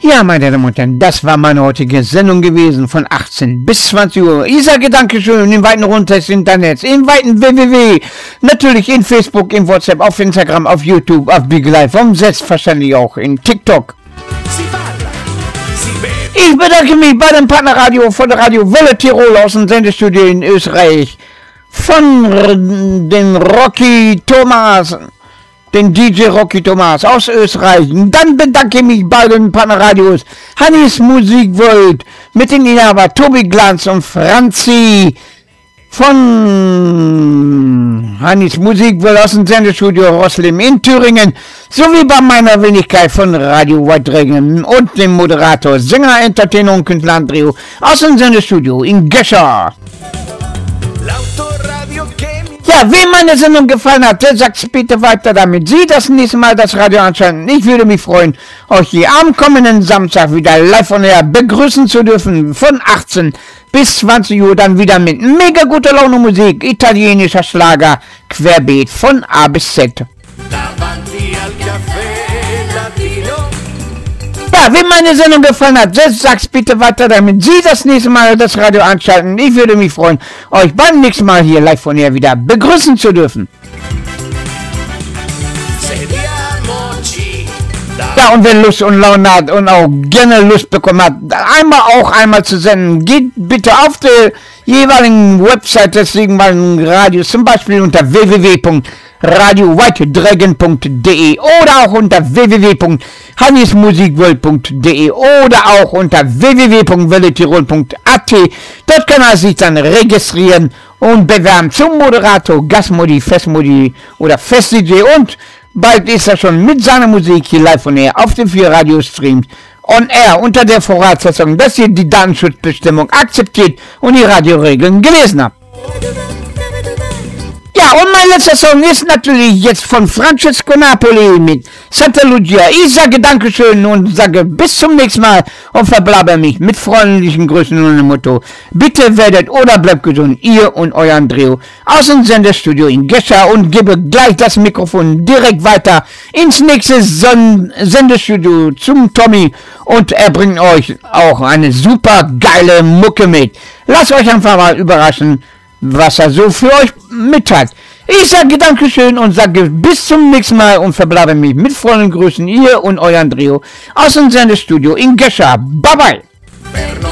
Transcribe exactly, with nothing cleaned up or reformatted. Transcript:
Ja, meine Damen und Herren, das war meine heutige Sendung gewesen von achtzehn bis zwanzig Uhr. Ich sage Dankeschön im weiten Rund des Internets, im weiten www, natürlich in Facebook, in WhatsApp, auf Instagram, auf YouTube, auf Big Live und selbstverständlich auch in TikTok. Ich bedanke mich bei dem Partnerradio von der Radio Welle Tirol aus dem Sendestudio in Österreich, von den Rocky Thomas, den D J Rocky Thomas aus Österreich. Dann bedanke ich mich bei den Partnerradios Hannis Musikwelt mit den Inhaber Tobi Glanz und Franzi von Hannis Musikwelt aus dem Sendestudio Roslin in Thüringen, sowie bei meiner Wenigkeit von Radio Weidringen und dem Moderator, Sänger, Entertainer und Künstler Andreo aus dem Sendestudio in Gescher. Ja, wem meine Sendung gefallen hat, der sagt bitte weiter damit. Sie das nächste Mal das Radio anschalten. Ich würde mich freuen, euch hier am kommenden Samstag wieder live on air begrüßen zu dürfen. Von achtzehn bis zwanzig Uhr dann wieder mit mega guter Laune Musik, italienischer Schlager, querbeet von A bis Z. Ja, wem meine Sendung gefallen hat, sag's bitte weiter damit. Sie das nächste Mal das Radio anschalten. Ich würde mich freuen, euch beim nächsten Mal hier live von hier wieder begrüßen zu dürfen. Ja, und wer Lust und Laune hat und auch gerne Lust bekommen hat, einmal auch einmal zu senden, geht bitte auf die jeweiligen Website des jeweiligen Radios, zum Beispiel unter w w w punkt radio white dragon punkt de oder auch unter w w w punkt hannis musikwelt punkt de oder auch unter w w w punkt welle tirol punkt a t. Dort kann er sich dann registrieren und bewerben zum Moderator, Gastmodi, Festmodi oder Fest-D J, und bald ist er schon mit seiner Musik hier live on air auf den vier Radiostreams on air, unter der Voraussetzung, dass ihr die Datenschutzbestimmung akzeptiert und die Radioregeln gelesen habt. Ja, und mein letzter Song ist natürlich jetzt von Francesco Napoli mit Santa Lucia. Ich sage Dankeschön und sage bis zum nächsten Mal und verbleibe mich mit freundlichen Grüßen und dem Motto: Bitte werdet oder bleibt gesund, ihr und euer Andreo aus dem Sendestudio in Gescher, und gebe gleich das Mikrofon direkt weiter ins nächste Son- Sendestudio zum Tommy, und er bringt euch auch eine super geile Mucke mit. Lasst euch einfach mal überraschen, was er so für euch mit hat. Ich sage Dankeschön und sage bis zum nächsten Mal und verbleibe mich mit vollen Grüßen, ihr und euer Andreo aus dem Sendestudio in Gescher. Bye bye.